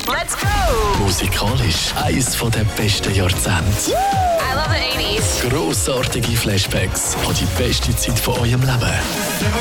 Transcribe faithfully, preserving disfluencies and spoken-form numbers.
Let's go! Musikalisch eines der besten Jahrzehnte. I love the eighties. Grossartige Flashbacks an die beste Zeit von eurem Leben.